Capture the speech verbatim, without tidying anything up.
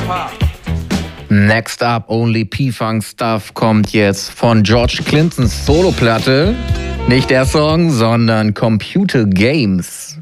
Next up, Only P-Funk Stuff kommt jetzt von George Clintons Soloplatte. Nicht der Song, sondern Computer Games.